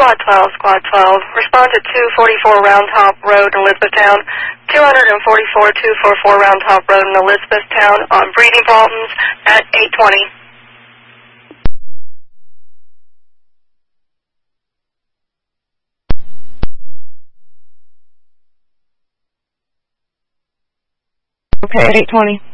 Squad 12, Squad 12. Respond to 244 Round Top Road in Elizabethtown, 244 244 Round Top Road in Elizabethtown on breathing problems at 820. Okay, at 820.